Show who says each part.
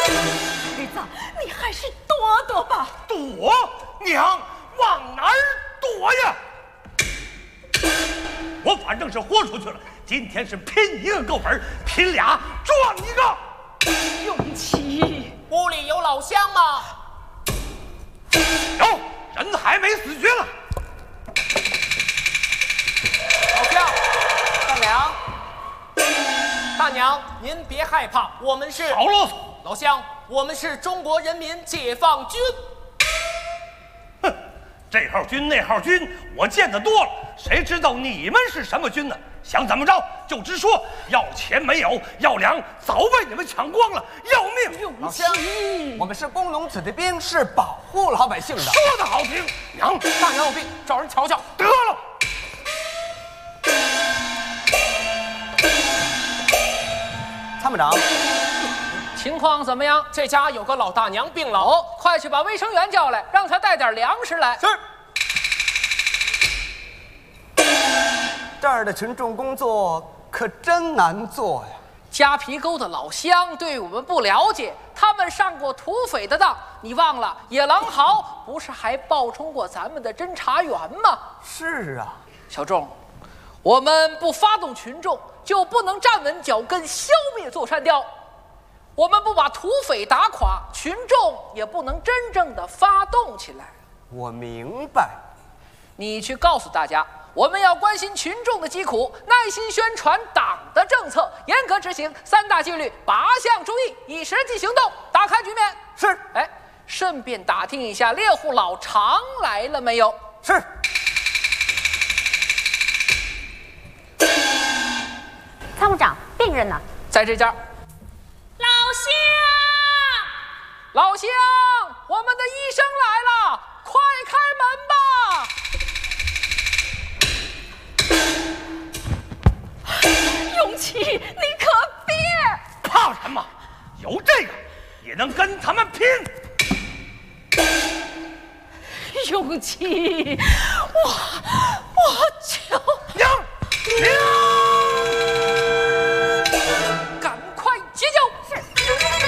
Speaker 1: 儿子，你还是躲躲吧。
Speaker 2: 躲？娘，往哪儿躲呀？我反正是豁出去了，今天是拼一个够本，拼俩撞一个。
Speaker 1: 永琪，
Speaker 3: 屋里有老乡吗？
Speaker 2: 有，人还没死去了。
Speaker 3: 老乡，大娘，大娘，您别害怕，我们是
Speaker 2: 少啰嗦。
Speaker 3: 老乡，我们是中国人民解放军。
Speaker 2: 哼，这号军那号军我见得多了，谁知道你们是什么军呢？想怎么着就直说，要钱没有，要粮早被你们抢光了，要命！
Speaker 4: 老乡，我们是工农子弟兵，是保护老百姓的。
Speaker 2: 说得好听，娘，
Speaker 3: 大娘有病，找人瞧瞧。
Speaker 2: 得了。
Speaker 4: 参谋长，
Speaker 5: 情况怎么样？
Speaker 3: 这家有个老大娘病了，
Speaker 5: 哦，快去把卫生员叫来，让他带点粮食来。
Speaker 4: 是。这儿的群众工作可真难做呀！
Speaker 5: 夹皮沟的老乡对我们不了解，他们上过土匪的当，你忘了？野狼豪不是还冒充过咱们的侦察员吗？
Speaker 4: 是啊，
Speaker 5: 小仲，我们不发动群众，就不能站稳脚跟，消灭座山雕。我们不把土匪打垮，群众也不能真正的发动起来。
Speaker 4: 我明白。
Speaker 5: 你去告诉大家，我们要关心群众的疾苦，耐心宣传党的政策，严格执行3大纪律8项注意，以实际行动打开局面。
Speaker 4: 是。
Speaker 5: 哎，顺便打听一下猎户老常来了没有？
Speaker 4: 是。
Speaker 6: 参谋长，病人呢？
Speaker 5: 在这家。老乡，我们的医生来了，快开门吧！
Speaker 1: 永琪，你可别！
Speaker 2: 怕什么？有这个也能跟他们拼。
Speaker 1: 永琪，